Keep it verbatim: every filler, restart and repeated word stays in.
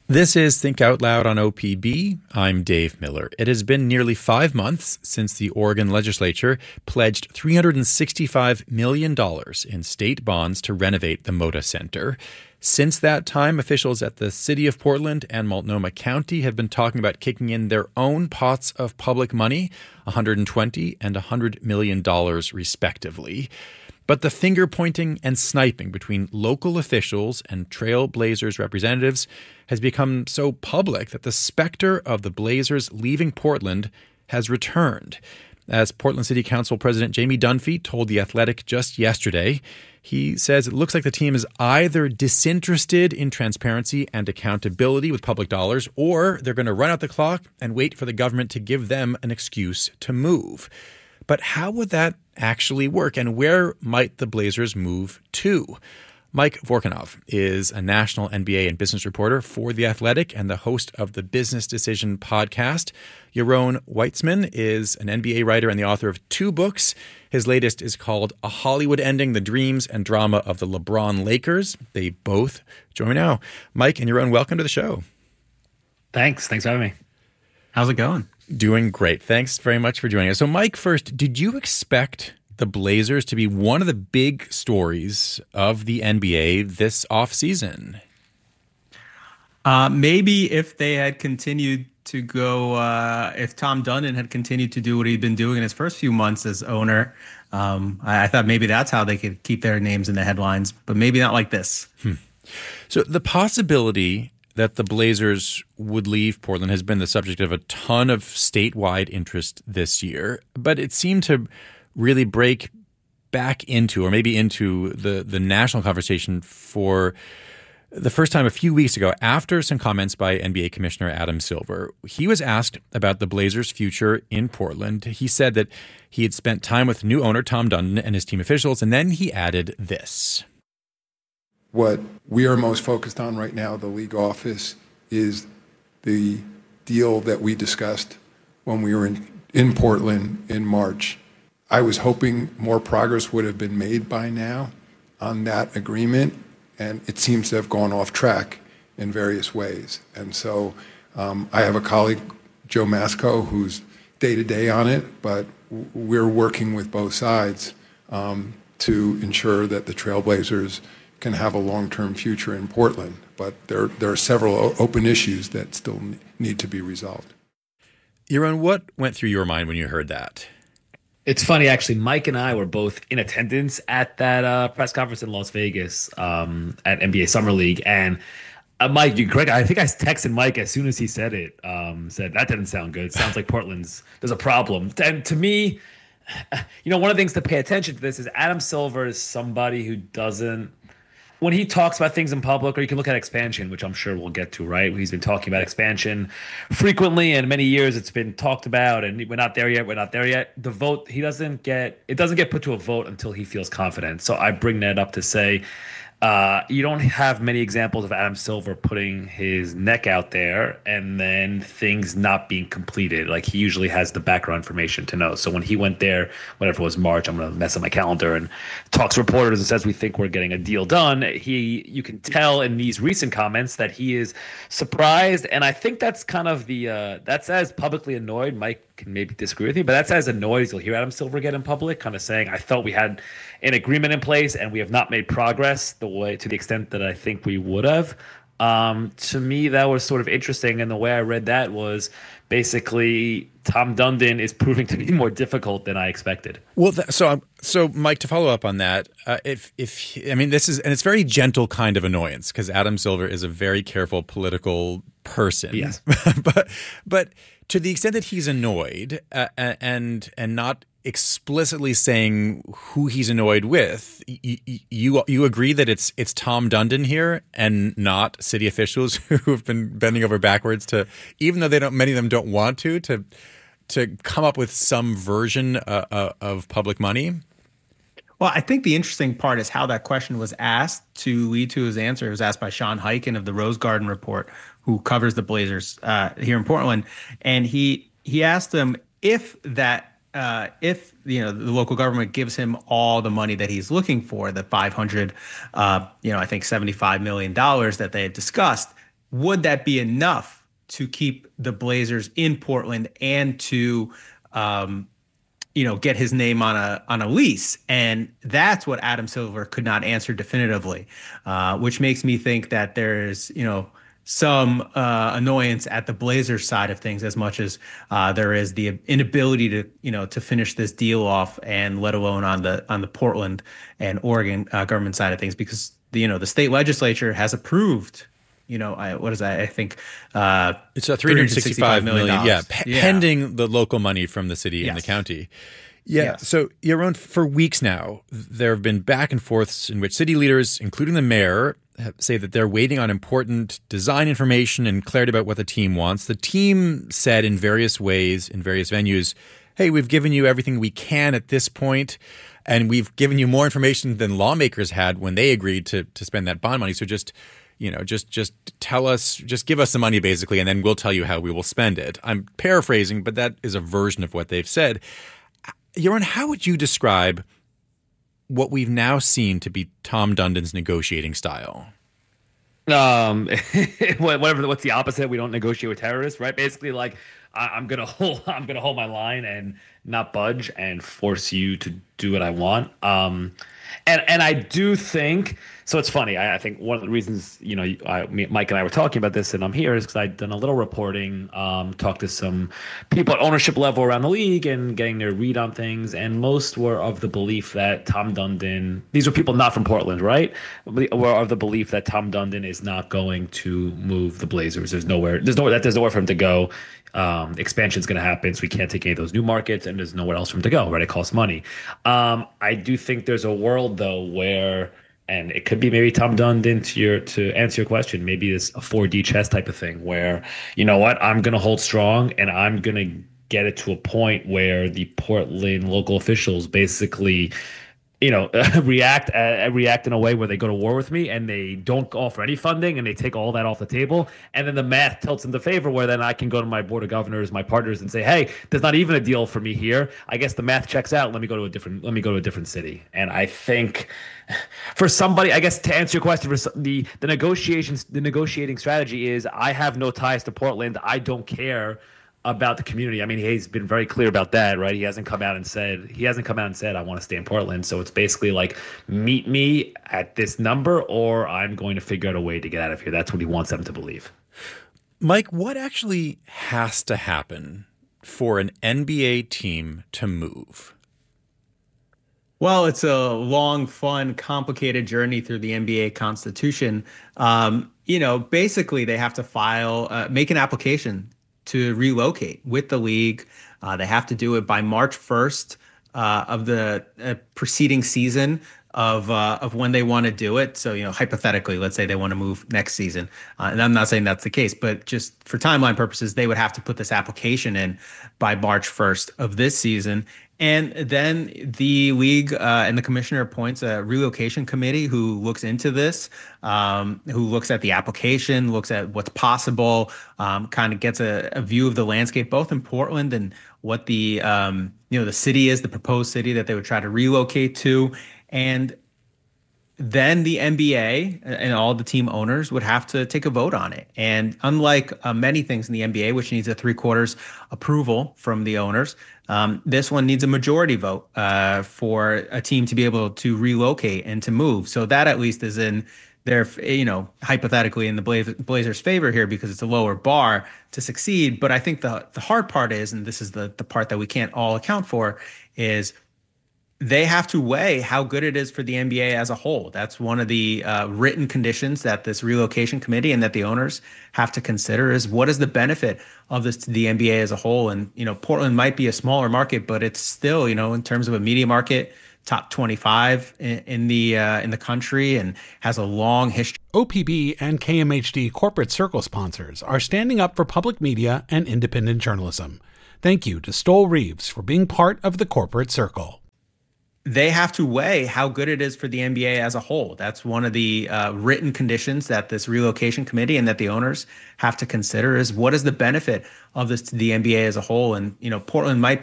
This is Think Out Loud on O P B. I'm Dave Miller. It has been nearly five months since the Oregon legislature pledged three hundred sixty-five million dollars in state bonds to renovate the Moda Center. Since that time, officials at the City of Portland and Multnomah County have been talking about kicking in their own pots of public money, one hundred twenty and one hundred million dollars respectively. But the finger-pointing and sniping between local officials and Trailblazers representatives has become so public that the specter of the Blazers leaving Portland has returned. As Portland City Council President Jamie Dunphy told The Athletic just yesterday, he says it looks like the team is either disinterested in transparency and accountability with public dollars, or they're going to run out the clock and wait for the government to give them an excuse to move. But how would that actually work, and where might the Blazers move to? Mike Vorkunov is a national N B A and business reporter for The Athletic and the host of the Business Decision podcast. Yaron Weitzman is an N B A writer and the author of two books. His latest is called A Hollywood Ending, The Dreams and Drama of the LeBron Lakers. They both join me now. Mike and Yaron, welcome to the show. Thanks. Thanks for having me. How's it going? Doing great. Thanks very much for joining us. So, Mike, first, did you expect the Blazers to be one of the big stories of the N B A this offseason? Uh, maybe if they had continued to go, uh, if Tom Dundon had continued to do what he'd been doing in his first few months as owner, um, I, I thought maybe that's how they could keep their names in the headlines, but maybe not like this. Hmm. So the possibility that the Blazers would leave Portland has been the subject of a ton of statewide interest this year, but it seemed to really break back into, or maybe into the, the national conversation for the first time a few weeks ago after some comments by N B A Commissioner Adam Silver. He was asked about the Blazers' future in Portland. He said that he had spent time with new owner Tom Dundon and his team officials, and then he added this. What we are most focused on right now, the league office, is the deal that we discussed when we were in, in Portland in March. I was hoping more progress would have been made by now on that agreement, and it seems to have gone off track in various ways. And so um, I have a colleague, Joe Masco, who's day-to-day on it, but we're working with both sides um, to ensure that the Trailblazers can have a long-term future in Portland. But there, there are several open issues that still need to be resolved. Yaron, what went through your mind when you heard that? It's funny, actually. Mike and I were both in attendance at that uh, press conference in Las Vegas um, at N B A Summer League. And uh, Mike, you can correct. I think I texted Mike as soon as he said it. Um, said that didn't sound good. It sounds like Portland's there's a problem. And to me, you know, one of the things to pay attention to this is Adam Silver is somebody who doesn't. When he talks about things in public, or you can look at expansion, which I'm sure we'll get to, right? He's been talking about expansion frequently, and many years it's been talked about, and we're not there yet, we're not there yet. The vote, he doesn't get, it doesn't get put to a vote until he feels confident. So I bring that up to say, uh, you don't have many examples of Adam Silver putting his neck out there and then things not being completed. Like, he usually has the background information to know. So when he went there, whatever it was, March, I'm going to mess up my calendar, and talks to reporters and says we think we're getting a deal done, he, you can tell in these recent comments that he is surprised. And I think that's kind of the, uh, that's as publicly annoyed. Mike can maybe disagree with me, but that's as annoyed as you'll hear Adam Silver get in public, kind of saying, I thought we had an agreement in place and we have not made progress the way, to the extent that I think we would have. Um, to me, that was sort of interesting. And the way I read that was basically Tom Dundon is proving to be more difficult than I expected. Well, th- so so Mike, to follow up on that, uh, if if I mean this is, and it's very gentle kind of annoyance, because Adam Silver is a very careful political person. Yes, but but to the extent that he's annoyed uh, and and not explicitly saying who he's annoyed with, you, you you agree that it's it's Tom Dundon here and not city officials who have been bending over backwards to, even though they don't, many of them don't want to, to to come up with some version uh, uh, of public money? Well, I think the interesting part is how that question was asked to lead to his answer. It was asked by Sean Highkin of the Rose Garden Report, who covers the Blazers uh, here in Portland, and he he asked them if that. Uh, if you know the local government gives him all the money that he's looking for, the five hundred, uh, you know, I think seventy-five million dollars that they had discussed, would that be enough to keep the Blazers in Portland and to, um, you know, get his name on a on a lease? And that's what Adam Silver could not answer definitively, uh, which makes me think that there's, you know, some uh, annoyance at the Blazers side of things as much as uh, there is the inability to, you know, to finish this deal off, and let alone on the on the Portland and Oregon uh, government side of things, because the, you know, the state legislature has approved, you know, I, what is that? I think uh, it's a three hundred sixty-five million dollars. Yeah, p- yeah, pending the local money from the city yes. and the county. Yeah. Yes. So, Yaron, for weeks now, there have been back and forths in which city leaders, including the mayor, have, say that they're waiting on important design information and clarity about what the team wants. The team said in various ways, in various venues, hey, we've given you everything we can at this point, and we've given you more information than lawmakers had when they agreed to to spend that bond money. So just, you know, just just tell us, just give us the money basically, and then we'll tell you how we will spend it. I'm paraphrasing, but that is a version of what they've said. Yaron, how would you describe what we've now seen to be Tom Dundon's negotiating style? Um, whatever. What's the opposite? We don't negotiate with terrorists, right? Basically, like I, I'm gonna hold, I'm gonna hold my line and not budge and force you to do what I want. Um, and and I do think so. It's funny. I, I think one of the reasons, you know, I, me, Mike and I were talking about this, and I'm here is because I'd done a little reporting, um, talked to some people at ownership level around the league and getting their read on things, and most were of the belief that Tom Dundon. These were people not from Portland, right? Were of the belief that Tom Dundon is not going to move the Blazers. There's nowhere. There's nowhere that there's nowhere for him to go. Um, expansion is going to happen, so we can't take any of those new markets, and there's nowhere else for him to go, right? It costs money. Um, I do think there's a world though where, and it could be maybe Tom Dundon to your to answer your question, maybe it's a four D chess type of thing where, you know what, I'm going to hold strong and I'm going to get it to a point where the Portland local officials basically, you know, react uh, react in a way where they go to war with me and they don't offer any funding and they take all that off the table. And then the math tilts in the favor where then I can go to my board of governors, my partners, and say, hey, there's not even a deal for me here. I guess the math checks out. Let me go to a different, let me go to a different city. And I think for somebody, I guess to answer your question, for the, the negotiations, the negotiating strategy is I have no ties to Portland. I don't care about the community. I mean, he's been very clear about that, right? He hasn't come out and said, he hasn't come out and said, I want to stay in Portland. So it's basically like, meet me at this number or I'm going to figure out a way to get out of here. That's what he wants them to believe. Mike, what actually has to happen for an N B A team to move? Well, it's a long, fun, complicated journey through the N B A Constitution. Um, you know, basically they have to file, uh, make an application to relocate with the league. Uh, they have to do it by March first uh, of the uh, preceding season of uh, of when they want to do it. So, you know, hypothetically, let's say they want to move next season. Uh, and I'm not saying that's the case, but just for timeline purposes, they would have to put this application in by March first of this season. And then the league uh, and the commissioner appoints a relocation committee who looks into this, um, who looks at the application, looks at what's possible, um, kind of gets a, a view of the landscape, both in Portland and what the um, you know the city is, the proposed city that they would try to relocate to, and then the N B A and all the team owners would have to take a vote on it. And unlike uh, many things in the N B A, which needs a three quarters approval from the owners, um, this one needs a majority vote uh, for a team to be able to relocate and to move. So that at least is in their, you know, hypothetically in the Blazers' favor here because it's a lower bar to succeed. But I think the the hard part is, and this is the the part that we can't all account for, is they have to weigh how good it is for the N B A as a whole. That's one of the uh, written conditions that this relocation committee and that the owners have to consider is what is the benefit of this to the N B A as a whole. And, you know, Portland might be a smaller market, but it's still, you know, in terms of a media market, top twenty-five in, in the uh, in the country and has a long history. O P B and K M H D Corporate Circle sponsors are standing up for public media and independent journalism. Thank you to Stoll Reeves for being part of the Corporate Circle. They have to weigh how good it is for the N B A as a whole. That's one of the uh, written conditions that this relocation committee and that the owners have to consider is what is the benefit of this to the N B A as a whole. And, you know, Portland might